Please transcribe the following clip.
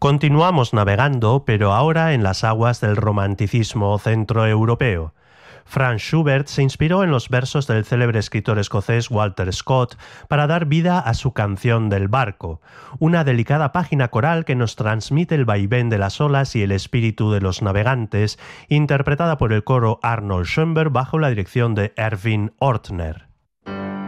Continuamos navegando, pero ahora en las aguas del romanticismo centroeuropeo. Franz Schubert se inspiró en los versos del célebre escritor escocés Walter Scott para dar vida a su Canción del Barco, una delicada página coral que nos transmite el vaivén de las olas y el espíritu de los navegantes, interpretada por el coro Arnold Schoenberg bajo la dirección de Erwin Ortner.